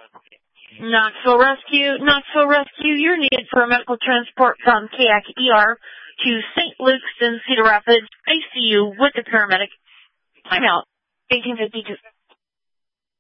Knoxville Rescue, you're needed for a medical transport from KAC ER to St. Luke's in Cedar Rapids ICU with the paramedic. Time out. 1852.